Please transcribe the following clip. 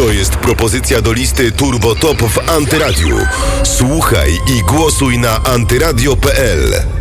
To jest propozycja do listy Turbo Top w Antyradiu. Słuchaj i głosuj na antyradio.pl.